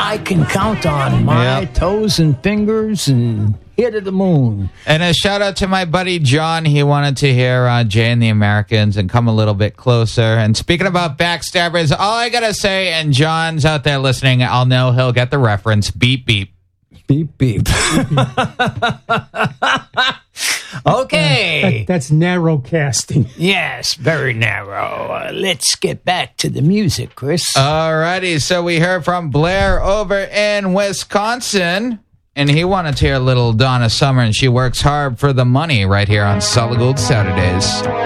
I can count on my toes and fingers and hit to the moon. And a shout out to my buddy John. He wanted to hear Jay and the Americans and come a little bit closer. And speaking about backstabbers, all I got to say, and John's out there listening, I'll know he'll get the reference. Beep, beep. Beep, beep. Okay. That's narrow casting. Yes, very narrow. Let's get back to the music, Chris. Alrighty, so we heard from Blair over in Wisconsin, and he wanted to hear a little Donna Summer, and she works hard for the money right here on Solid Gold Saturdays.